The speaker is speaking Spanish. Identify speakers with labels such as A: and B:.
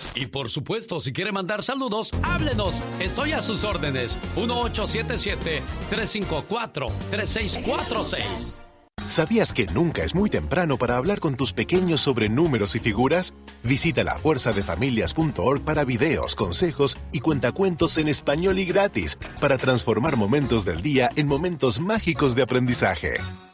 A: Y por supuesto, si quiere mandar saludos, háblenos. Estoy a sus órdenes. 1877-354-3646.
B: ¿Sabías que nunca es muy temprano para hablar con tus pequeños sobre números y figuras? Visita lafuerzadefamilias.org para videos, consejos y cuentacuentos en español y gratis para transformar momentos del día en momentos mágicos de aprendizaje.